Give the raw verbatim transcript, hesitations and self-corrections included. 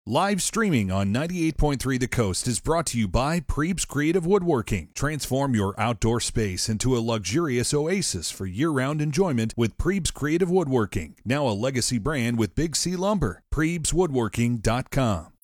Live streaming on ninety-eight point three The Coast is brought to you by Prebes Creative Woodworking. Transform your outdoor space into a luxurious oasis for year-round enjoyment with Prebes Creative Woodworking, now a legacy brand with Big C Lumber. Prebes Woodworking dot com.